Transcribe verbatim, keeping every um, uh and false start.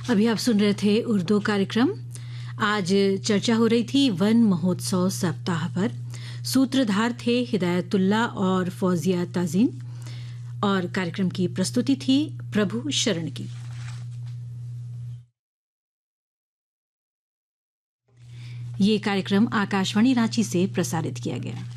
अभी आप सुन रहे थे उर्दू कार्यक्रम। आज चर्चा हो रही थी वन महोत्सव सप्ताह पर। सूत्रधार थे हिदायतुल्ला और फौजिया ताजीन और कार्यक्रम की प्रस्तुति थी प्रभु शरण की। ये कार्यक्रम आकाशवाणी रांची से प्रसारित किया गया।